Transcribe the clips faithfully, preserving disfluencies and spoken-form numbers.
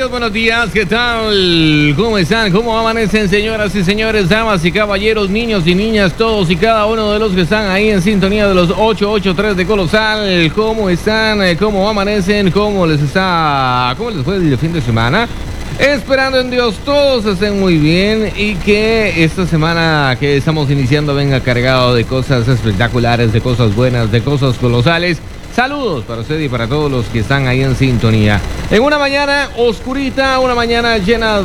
días, buenos días, ¿qué tal? ¿Cómo están? ¿Cómo amanecen, señoras y señores, damas y caballeros, niños y niñas, todos y cada uno de los que están ahí en sintonía de los ochocientos ochenta y tres de Colosal? ¿Cómo están? ¿Cómo amanecen? ¿Cómo les está? ¿Cómo les fue el fin de semana? Esperando en Dios todos estén muy bien y que esta semana que estamos iniciando venga cargado de cosas espectaculares, de cosas buenas, de cosas colosales. Saludos para usted y para todos los que están ahí en sintonía. En una mañana oscurita, una mañana llena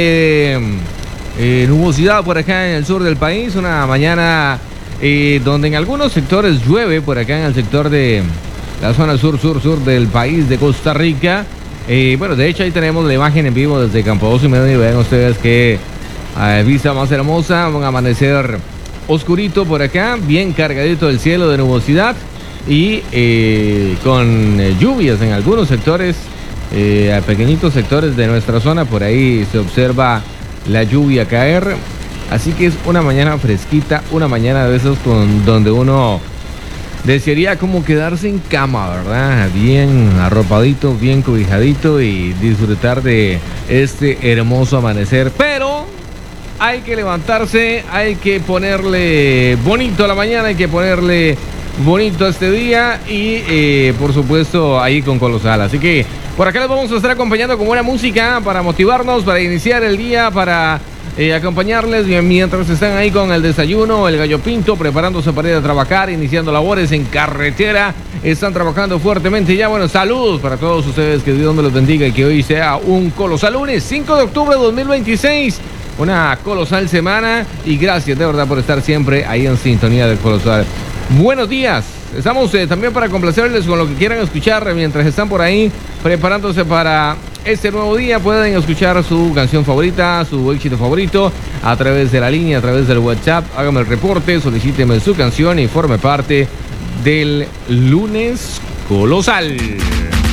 de eh, nubosidad por acá en el sur del país. Una mañana eh, donde en algunos sectores llueve, por acá en el sector de la zona sur-sur-sur del país de Costa Rica. Eh, bueno, de hecho ahí tenemos la imagen en vivo desde Campo Dos y Medio y vean ustedes que eh, vista más hermosa, un amanecer oscurito por acá, bien cargadito el cielo de nubosidad. Y eh, con eh, lluvias en algunos sectores, eh, pequeñitos sectores de nuestra zona, por ahí se observa la lluvia caer. Así que es una mañana fresquita, una mañana de esos con, donde uno desearía como quedarse en cama, ¿verdad? Bien arropadito, bien cobijadito y disfrutar de este hermoso amanecer. Pero hay que levantarse, hay que ponerle bonito a la mañana, hay que ponerle bonito este día y eh, por supuesto ahí con Colosal. Así que por acá les vamos a estar acompañando con buena música para motivarnos, para iniciar el día, para eh, acompañarles mientras están ahí con el desayuno, el gallo pinto, preparándose para ir a trabajar, iniciando labores en carretera, están trabajando fuertemente ya. Bueno, saludos para todos ustedes, que Dios me los bendiga y que hoy sea un Colosal lunes cinco de octubre de dos mil veintiséis. Una colosal semana y gracias de verdad por estar siempre ahí en sintonía del Colosal. Buenos días, estamos eh, también para complacerles con lo que quieran escuchar mientras están por ahí preparándose para este nuevo día. Pueden escuchar su canción favorita, su éxito favorito a través de la línea, a través del WhatsApp. Hágame el reporte, solicíteme su canción y forme parte del lunes Colosal.